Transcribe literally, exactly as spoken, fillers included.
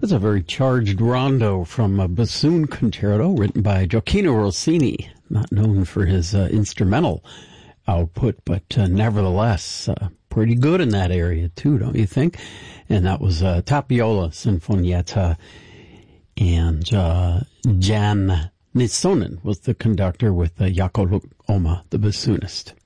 That's a very charged rondo from a bassoon concerto written by Gioacchino Rossini, not known for his uh, instrumental output, but uh, nevertheless uh, pretty good in that area too, don't you think? And that was uh, Tapiola Sinfonietta, and uh, Jan Nissonen was the conductor with uh, Jaakko Oma, the bassoonist.